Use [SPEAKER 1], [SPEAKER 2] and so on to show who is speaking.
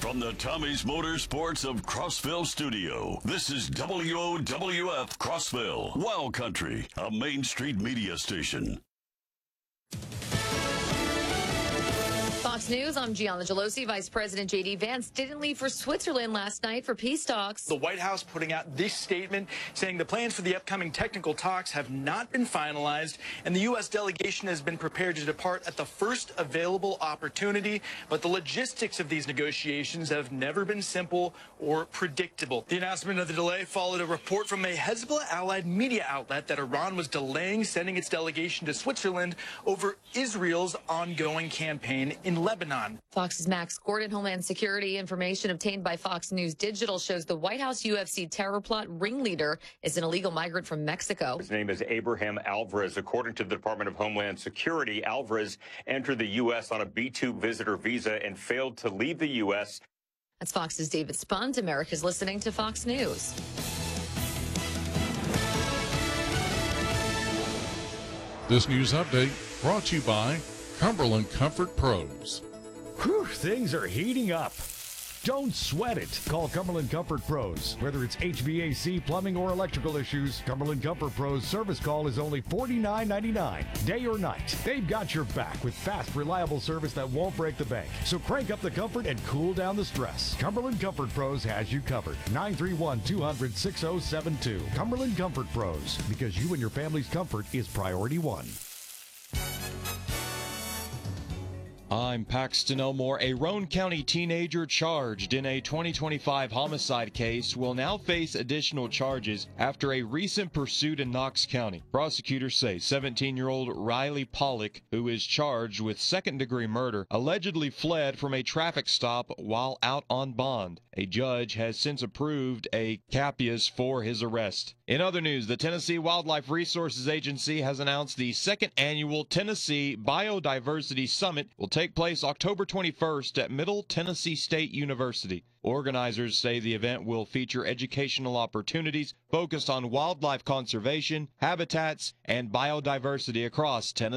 [SPEAKER 1] From the Tommy's Motorsports of Crossville studio, this is WOWF Crossville, Wild Country, a Main Street media station.
[SPEAKER 2] Fox News, I'm Gianna Gelosi. Vice President J.D. Vance didn't leave for Switzerland last night for peace talks.
[SPEAKER 3] The White House putting out this statement saying the plans for the upcoming technical talks have not been finalized, and the U.S. delegation has been prepared to depart at the first available opportunity. But the logistics of these negotiations have never been simple or predictable. The announcement of the delay followed a report from a Hezbollah-allied media outlet that Iran was delaying sending its delegation to Switzerland over Israel's ongoing campaign in Lebanon.
[SPEAKER 2] Fox's Max Gordon. Homeland Security information obtained by Fox News Digital shows the White House UFC terror plot ringleader is an illegal migrant from Mexico.
[SPEAKER 4] His name is Abraham Alvarez. According to the Department of Homeland Security, Alvarez entered the U.S. on a B-2 visitor visa and failed to leave the U.S.
[SPEAKER 2] That's Fox's David Spunt. America's listening to Fox News.
[SPEAKER 5] This news update brought to you by Cumberland Comfort Pros.
[SPEAKER 6] Whew, things are heating up. Don't sweat it. Call Cumberland Comfort Pros. Whether it's HVAC, plumbing, or electrical issues, Cumberland Comfort Pros service call is only $49.99, day or night. They've got your back with fast, reliable service that won't break the bank. So crank up the comfort and cool down the stress. Cumberland Comfort Pros has you covered. 931-200-6072. Cumberland Comfort Pros, because you and your family's comfort is priority one.
[SPEAKER 7] I'm Paxton Elmore. A Roane County teenager charged in a 2025 homicide case will now face additional charges after a recent pursuit in Knox County. Prosecutors say 17-year-old Riley Pollock, who is charged with second-degree murder, allegedly fled from a traffic stop while out on bond. A judge has since approved a capias for his arrest. In other news, the Tennessee Wildlife Resources Agency has announced the second annual Tennessee Biodiversity Summit will take place October 21st at Middle Tennessee State University. Organizers say the event will feature educational opportunities focused on wildlife conservation, habitats, and biodiversity across Tennessee.